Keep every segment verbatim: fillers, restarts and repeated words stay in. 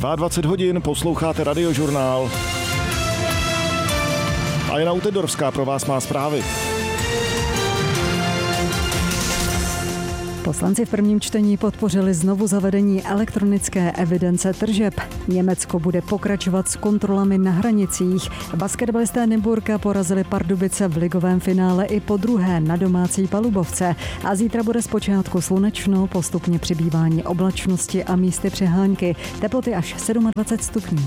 dvacet dva hodin posloucháte Radiožurnál. A Jana Utedorská pro vás má zprávy. Poslanci v prvním čtení podpořili znovu zavedení elektronické evidence tržeb. Německo bude pokračovat s kontrolami na hranicích. Basketbalisté Nymburka porazili Pardubice v ligovém finále i po druhé na domácí palubovce. A zítra bude zpočátku slunečno, postupně přibývání oblačnosti a místy přehánky. Teploty až dvacet sedm stupňů.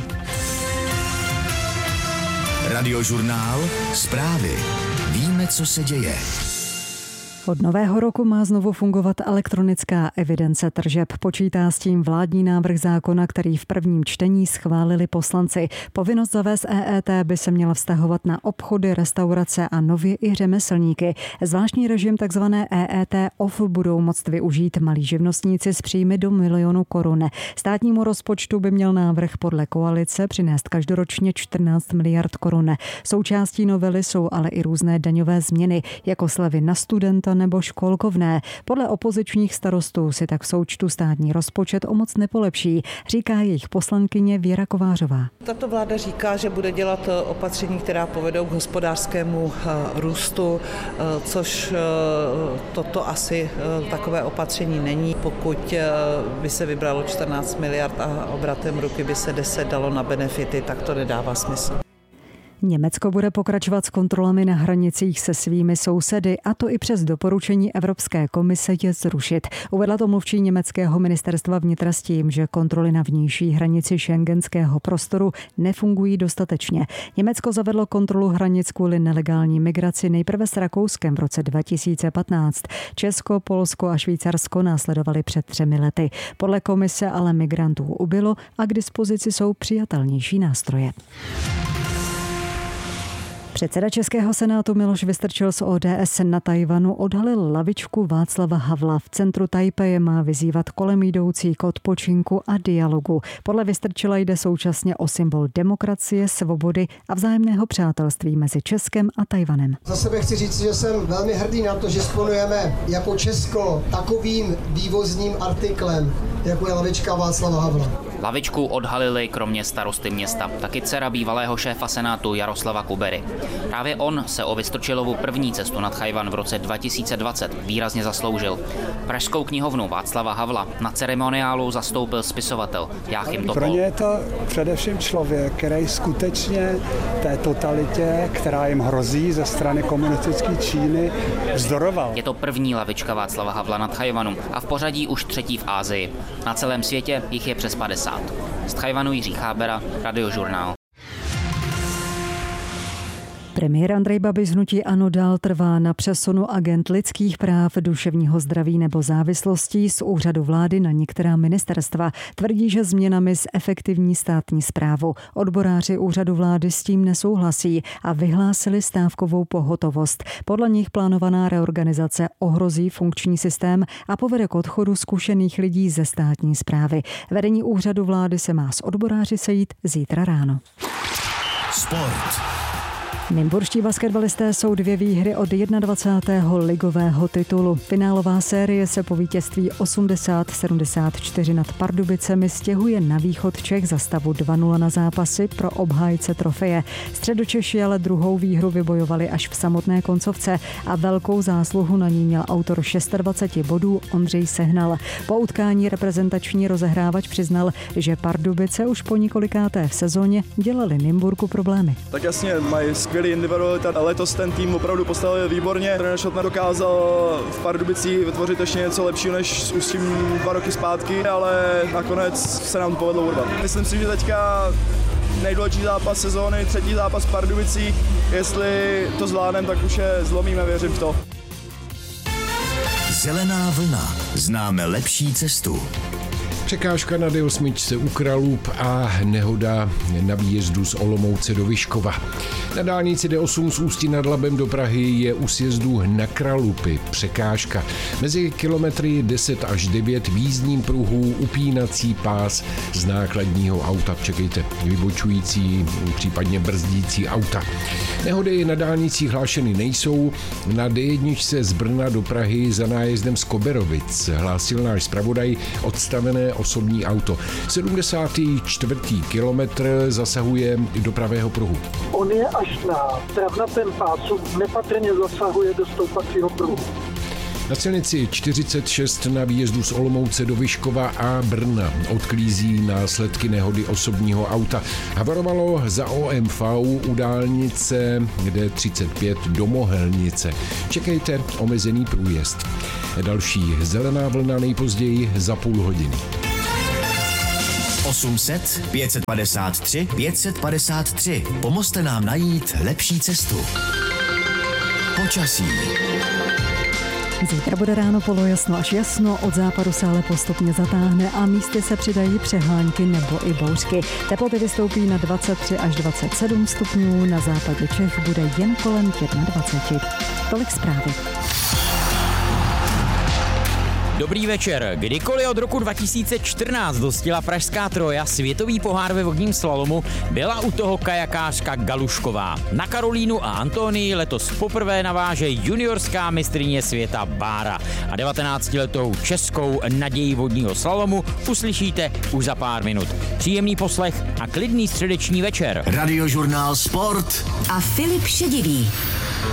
Radiožurnál, zprávy. Víme, co se děje. Od nového roku má znovu fungovat elektronická evidence tržeb. Počítá s tím vládní návrh zákona, který v prvním čtení schválili poslanci. Povinnost zavést E E T by se měla vztahovat na obchody, restaurace a nově i řemeslníky. Zvláštní režim takzvané E E T off budou moct využít malí živnostníci s příjmy do milionu korun. Státnímu rozpočtu by měl návrh podle koalice přinést každoročně čtrnáct miliard korun. Součástí novely jsou ale i různé daňové změny, jako slevy na studenta nebo školkovné. Podle opozičních starostů si tak v součtu státní rozpočet o moc nepolepší, říká jejich poslankyně Věra Kovářová. Tato vláda říká, že bude dělat opatření, která povedou k hospodářskému růstu, což toto asi takové opatření není. Pokud by se vybralo čtrnáct miliard a obratem ruky by se deset dalo na benefity, tak to nedává smysl. Německo bude pokračovat s kontrolami na hranicích se svými sousedy, a to i přes doporučení Evropské komise je zrušit. Uvedla to mluvčí německého ministerstva vnitra s tím, že kontroly na vnější hranici schengenského prostoru nefungují dostatečně. Německo zavedlo kontrolu hranic kvůli nelegální migraci nejprve s Rakouskem v roce dva tisíce patnáct. Česko, Polsko a Švýcarsko následovali před třemi lety. Podle komise ale migrantů ubylo a k dispozici jsou přijatelnější nástroje. Předseda Českého senátu Miloš Vystrčil z O D S na Tchaj-wanu odhalil lavičku Václava Havla. V centru Tajpeje má vyzývat kolem jdoucí k odpočinku a dialogu. Podle Vystrčila jde současně o symbol demokracie, svobody a vzájemného přátelství mezi Českem a Tchaj-wanem. Za sebe chci říct, že jsem velmi hrdý na to, že disponujeme jako Česko takovým vývozním artiklem, jako je lavička Václava Havla. Lavičku odhalili kromě starosty města taky dcera bývalého šéfa senátu Jaroslava Kubery. Právě on se o Vystrčilovu první cestu na Tchaj-wan v roce dva tisíce dvacet výrazně zasloužil. Pražskou knihovnu Václava Havla na ceremoniálu zastoupil spisovatel Jáchym Topol. Pro ně je to především člověk, který skutečně té totalitě, která jim hrozí ze strany komunistické Číny, vzdoroval. Je to první lavička Václava Havla na Tchaj-wanu a v pořadí už třetí v Asii. Na celém světě jich je přes padesát. Z Tchaj-wanu Jiří Chábera, Radiožurnál. Premiér Andrej Babiš z hnutí ANO dál trvá na přesunu agent lidských práv, duševního zdraví nebo závislostí z úřadu vlády na některá ministerstva. Tvrdí, že změnami zefektivní státní správu. Odboráři úřadu vlády s tím nesouhlasí a vyhlásili stávkovou pohotovost. Podle nich plánovaná reorganizace ohrozí funkční systém a povede k odchodu zkušených lidí ze státní správy. Vedení úřadu vlády se má s odboráři sejít zítra ráno. Sport. Nymburští basketbalisté jsou dvě výhry od dvacátého prvního ligového titulu. Finálová série se po vítězství osmdesát sedmdesát čtyři nad Pardubicemi stěhuje na východ Čech za stavu dva nula na zápasy pro obhájce trofeje. Středočeši ale druhou výhru vybojovali až v samotné koncovce a velkou zásluhu na ní měl autor dvacet šest bodů Ondřej Sehnal. Po utkání reprezentační rozehrávač přiznal, že Pardubice už po několikáté v sezóně dělali Nymburku problémy. Tak jasně, mají skvělý individualita a letos ten tým opravdu postavil výborně. Trenér Šotner dokázal v Pardubicích vytvořit ještě něco lepšího než s Ústím dva roky zpátky, ale nakonec se nám to povedlo urvat. Myslím si, že teďka nejdůležitější zápas sezóny, třetí zápas v Pardubicích. Jestli to zvládneme, tak už je zlomíme, věřím v to. Zelená vlna. Známe lepší cestu. Překážka na D osm u Kralúp a nehoda na výjezdu z Olomouce do Vyškova. Na dálnici D osm z Ústí nad Labem do Prahy je u sjezdu na Kralupy překážka. Mezi kilometry deset až devět v jízdním pruhu upínací pás z nákladního auta. Čekejte, vybočující, případně brzdící auta. Nehody na dálnicích hlášeny nejsou. Na D jedna z Brna do Prahy za nájezdem z Koberovic hlásil náš zpravodaj odstavené osobní auto. sedmdesátý čtvrtý kilometr zasahuje do pravého pruhu. On je až na travnatém pásu, nepatrně zasahuje do stoupacího pruhu. Na silnici čtyřicet šest na výjezdu z Olomouce do Vyškova a Brna odklízí následky nehody osobního auta. Havarovalo za O M V u dálnice D třicet pět do Mohelnice. Čekejte omezený průjezd. Další zelená vlna nejpozději za půl hodiny. osm set pět set padesát tři pět set padesát tři. Pomozte nám najít lepší cestu. Počasí. Zítra bude ráno polojasno až jasno, od západu se ale postupně zatáhne a místy se přidají přehánky nebo i bouřky. Teploty vystoupí na dvacet tři až dvacet sedm stupňů, na západě Čech bude jen kolem dvacet jedna. Tolik zprávy. Dobrý večer. Kdykoliv od roku dva tisíce čtrnáct dostila pražská Troja světový pohár ve vodním slalomu, byla u toho kajakářka Galušková. Na Karolínu a Antonii letos poprvé naváže juniorská mistryně světa Bára. A devatenáctiletou českou naději vodního slalomu uslyšíte už za pár minut. Příjemný poslech a klidný středeční večer. Radiožurnál Sport a Filip Šedivý.